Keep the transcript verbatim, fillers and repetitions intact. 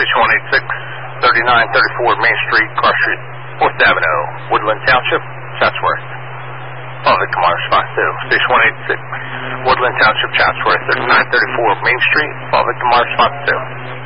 Station one eighty-six, thirty-nine thirty-four Main Street, Cross Street, fourth Avenue, Woodland Township, Chatsworth. All victim on response two. Station one eighty-six, Woodland Township, Chatsworth, thirty-nine thirty-four Main Street, all victim on response two.